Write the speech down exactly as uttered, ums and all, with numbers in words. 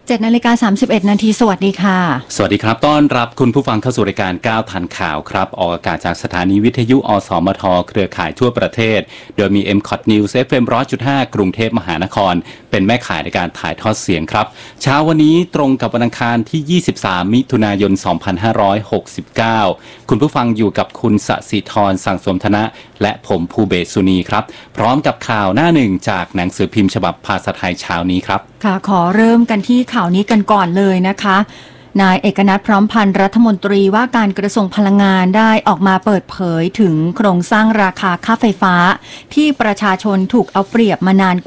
เจ็ดนาฬิกาสามสิบเอ็ดนาทีสวัสดีค่ะสวัสดีครับต้อนรับคุณผู้ฟังเข้าสู่รายการก้าวทันข่าวครับออกอากาศจากสถานีวิทยุอสมทเครือข่ายทั่วประเทศโดยมี เอ็ม คอท News เอฟ เอ็ม หนึ่งร้อยจุดห้า กรุงเทพมหานครเป็นแม่ข่ายในการถ่ายทอดเสียงครับเช้าวันนี้ตรงกับวันอังคารที่ยี่สิบสามมิถุนายนสองพันห้าร้อยหกสิบเก้าคุณผู้ฟังอยู่กับคุณสศิธรสังสมธนะและผมภูเบศสุนีครับพร้อมกับข่าวหน้าหนึ่งจากหนังสือพิมพ์ฉบับภาษาไทยเช้านี้ครับค่ะขอเริ่มกันที่ข่าวนี้กันก่อนเลยนะคะนายเอกนัทพร้อมพันธ์รัฐมนตรีว่าการกระทรวงพลังงานได้ออกมาเปิดเผยถึงโครงสร้างราคาค่าไฟฟ้าที่ประชาชนถูกเอาเปรียบมานาน